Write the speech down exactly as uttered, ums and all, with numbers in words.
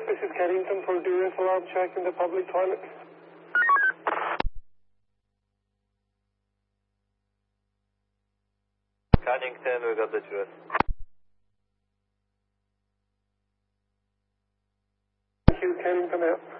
This is Kennington for duress alarm check in the public toilet. Kennington, we got the duress. Thank you, Kennington out.